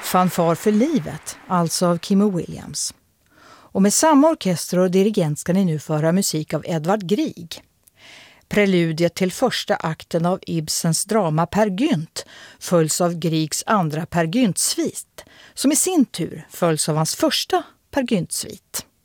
Fanfar för livet, alltså av Kimmy Williams. Och med samma orkester och dirigent ska ni nu få höra musik av Edvard Grieg. Preludiet till första akten av Ibsens drama Per Gynt följs av Griegs andra Per Gynt-svit, som i sin tur följs av hans första Per Gynt-svit.